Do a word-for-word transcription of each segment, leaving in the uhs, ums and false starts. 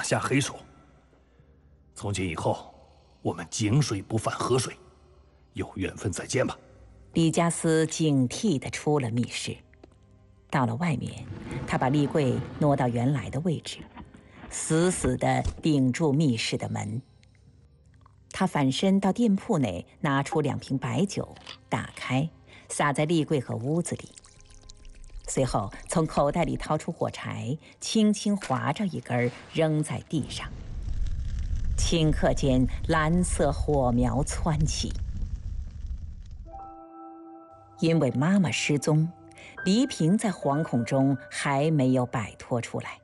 下黑手。从今以后，我们井水不犯河水，有缘分再见吧。 李家私警惕地出了密室。到了外面，他把立柜挪到原来的位置，死死地顶住密室的门。他反身到店铺内，拿出两瓶白酒，打开，洒在立柜和屋子里。随后从口袋里掏出火柴，轻轻划着一根，扔在地上。顷刻间，蓝色火苗窜起。因为妈妈失踪，黎平在惶恐中还没有摆脱出来。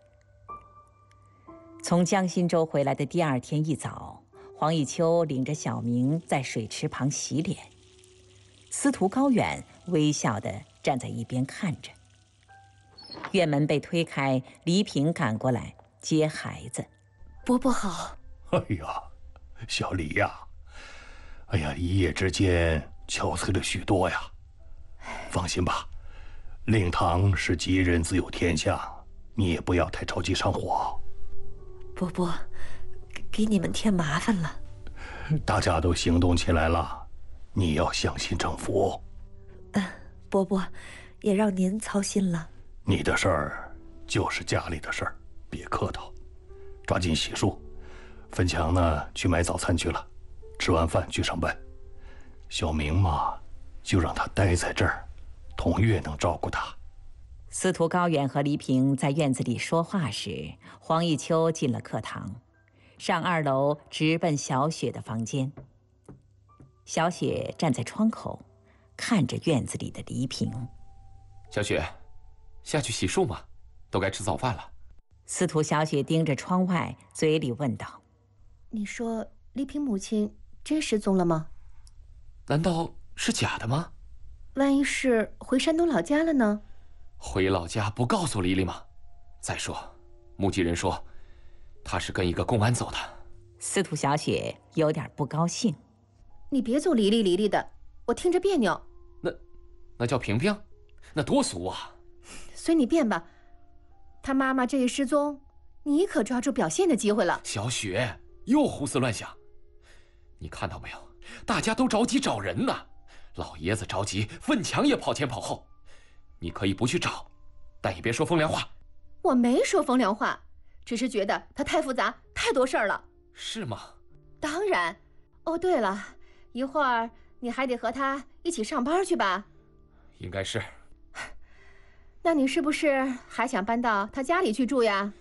从江心洲回来的第二天一早，黄以秋领着小明在水池旁洗脸，司徒高远微笑地站在一边看着。院门被推开，黎平赶过来接孩子。 伯伯好。 哎呀，小黎呀，哎呀，一夜之间憔悴了许多呀。放心吧，令堂是吉人自有天相，你也不要太着急上火。 伯伯，给你们添麻烦了。 大家都行动起来了，你要相信政府。 嗯，伯伯，也让您操心了。 你的事儿就是家里的事儿，别客套，抓紧洗漱。奋强呢，去买早餐去了，吃完饭去上班。小明嘛，就让他待在这儿，童月能照顾他。 司徒高远和黎平在院子里说话时，黄以秋进了客堂，上二楼直奔小雪的房间。小雪站在窗口，看着院子里的黎平。 小雪，下去洗漱嘛，都该吃早饭了。 司徒小雪盯着窗外，嘴里问道：“ 你说黎平母亲真失踪了吗？ 难道是假的吗？ 万一是回山东老家了呢？ 回老家不告诉黎黎吗？再说，目击人说，他是跟一个公安走的。” 司徒小雪有点不高兴：“ 你别总离离离离的，我听着别扭。 那，那叫萍萍，那多俗啊！ 随你便吧。他妈妈这一失踪，你可抓住表现的机会了。” 小雪又胡思乱想。你看到没有？大家都着急找人呢，老爷子着急，奋强也跑前跑后。你可以不去找，但也别说风凉话。 我没说风凉话，只是觉得他太复杂，太多事儿了。 是吗？ 当然。哦，对了，一会儿你还得和他一起上班去吧？ 应该是。 那你是不是还想搬到他家里去住呀？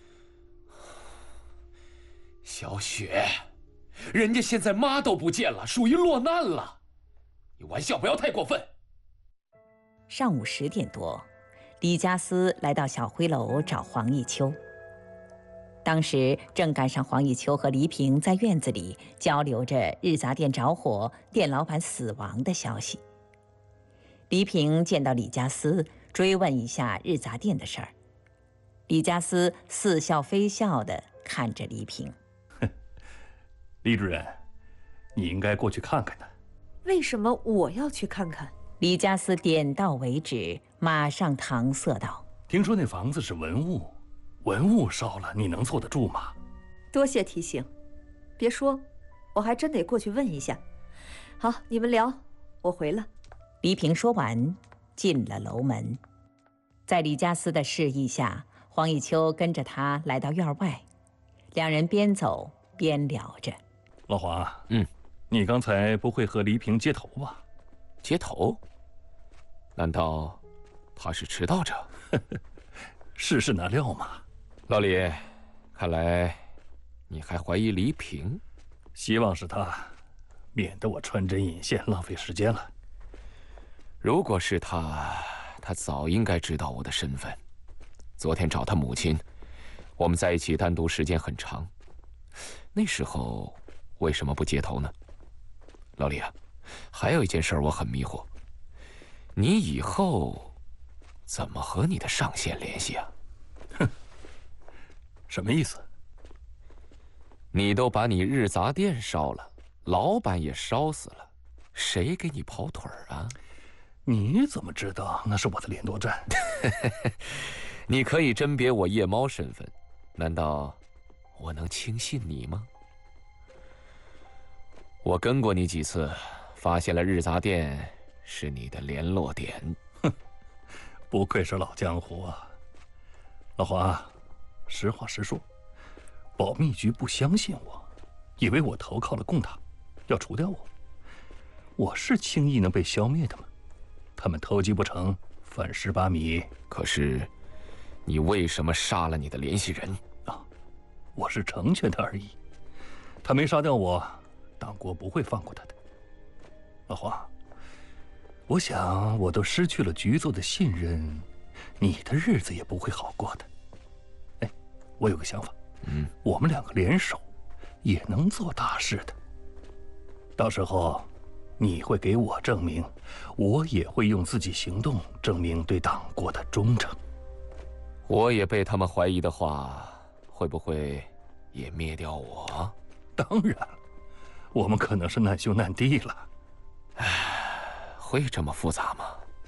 小雪，人家现在妈都不见了，属于落难了，你玩笑不要太过分。 上午十点多，李家私来到小灰楼找黄以秋。当时正赶上黄以秋和黎平在院子里交流着日杂店着火、店老板死亡的消息。黎平见到李家私，追问一下日杂店的事儿。李家私似笑非笑地看着黎平：“ 李主任，你应该过去看看的。”“ 为什么我要去看看？” 李家私点到为止，马上搪塞道：“ 听说那房子是文物，文物烧了，你能坐得住吗？”“ 多谢提醒，别说，我还真得过去问一下。好，你们聊，我回了。” 黎平说完，进了楼门。在李家私的示意下，黄以秋跟着他来到院外，两人边走边聊着。 “老黄， 嗯， 你刚才不会和黎平接头吧？”“ 接头？难道他是迟到者？”“ 世事难料嘛。”“ 老李，看来你还怀疑黎平？”“ 希望是他，免得我穿针引线，浪费时间了。”“ 如果是他，他早应该知道我的身份。昨天找他母亲，我们在一起单独时间很长，那时候为什么不接头呢？老李啊，还有一件事我很迷惑，你以后怎么和你的上线联系啊？”“ 哼，什么意思？”“ 你都把你日杂店烧了，老板也烧死了，谁给你跑腿儿啊？”“ 你怎么知道那是我的联络站？”“ 你可以甄别我夜猫身份，难道我能轻信你吗？我跟过你几次，发现了日杂店是你的联络点。 哼，不愧是老江湖啊。老华，实话实说，保密局不相信我，以为我投靠了共党，要除掉我。我是轻易能被消灭的吗？他们偷鸡不成反蚀把米。 可是，你为什么杀了你的联系人？ 啊，我是成全他而已。他没杀掉我，党国不会放过他的。老华，我想我都失去了局座的信任，你的日子也不会好过的。哎，我有个想法， 嗯， 我们两个联手，也能做大事的。到时候，你会给我证明，我也会用自己行动证明对党国的忠诚。 我也被他们怀疑的话，会不会也灭掉我？ 当然，我们可能是难兄难弟了。 唉，会这么复杂吗？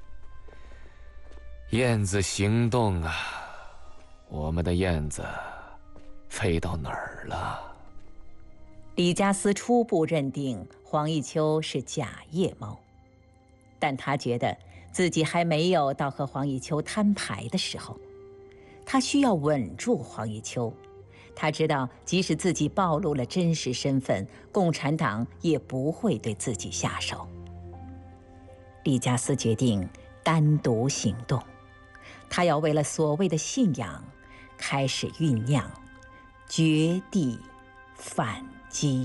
燕子行动啊，我们的燕子飞到哪儿了？ 李家思初步认定黄一秋是假夜猫，但他觉得自己还没有到和黄一秋摊牌的时候，他需要稳住黄一秋。他知道，即使自己暴露了真实身份，共产党也不会对自己下手。李家思决定单独行动，他要为了所谓的信仰，开始酝酿绝地反击。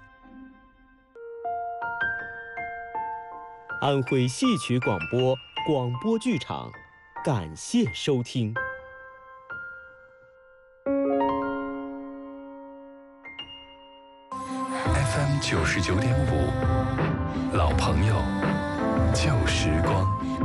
安徽戏曲广播广播剧场，感谢收听。 F M 九十九点五，老朋友，旧时光。